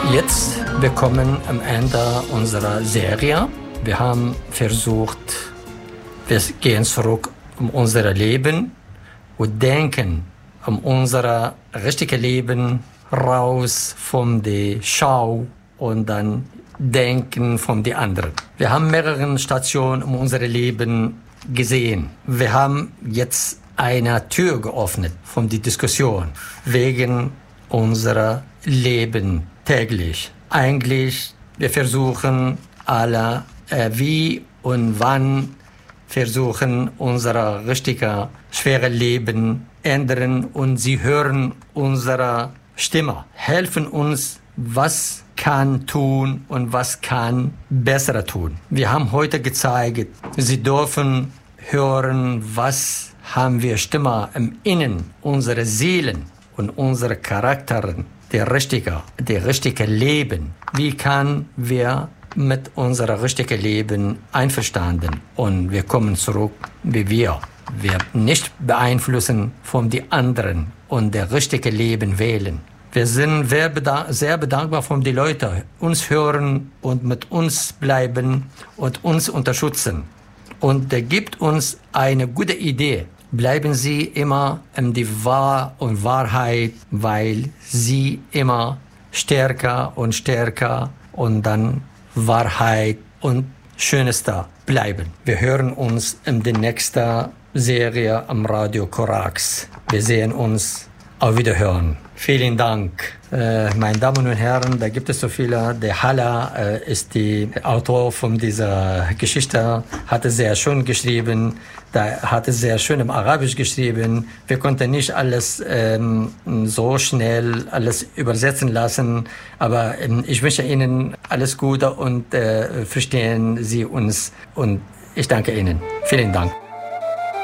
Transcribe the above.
Jetzt, wir kommen am Ende unserer Serie. Wir haben versucht, wir gehen zurück um unser Leben und denken um unser richtiges Leben raus von der Schau und dann denken von den anderen. Wir haben mehrere Stationen um unser Leben gesehen. Wir haben jetzt eine Tür geöffnet von der Diskussion wegen unserer Leben täglich. Eigentlich, wir versuchen alle, wie und wann versuchen unser richtiger, schwere Leben ändern und sie hören unsere Stimme, helfen uns, was kann tun und was kann besser tun. Wir haben heute gezeigt, sie dürfen hören, was haben wir Stimme im Innen, unsere Seelen und unsere Charakteren, der richtige Leben. Wie kann wir mit unserem richtigen Leben einverstanden und wir kommen zurück, wie wir nicht beeinflussen von den anderen und der richtige Leben wählen. Wir sind sehr bedankbar von den Leuten, uns hören und mit uns bleiben und uns unterstützen. Und der gibt uns eine gute Idee. Bleiben Sie immer in die Wahrheit, weil Sie immer stärker und dann Wahrheit und Schönster bleiben. Wir hören uns in der nächsten Serie am Radio Korax. Wir sehen uns. Auf Wiederhören. Vielen Dank. Meine Damen und Herren, da gibt es so viele. Der Hala ist der Autor von dieser Geschichte, hat es sehr schön geschrieben, hat es sehr schön im Arabisch geschrieben. Wir konnten nicht alles so schnell alles übersetzen lassen, aber ich wünsche Ihnen alles Gute und verstehen Sie uns und ich danke Ihnen. Vielen Dank.